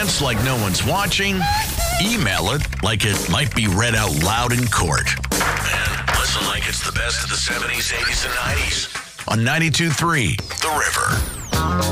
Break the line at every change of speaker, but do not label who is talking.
dance like no one's watching. Email it like it might be read out loud in court. And listen like it's the best of the 70s, 80s, and 90s on 92.3 The River.